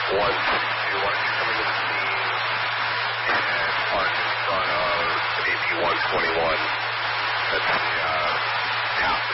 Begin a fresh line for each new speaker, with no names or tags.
162, why don't you come into the scene and park in front of AP 121. That's the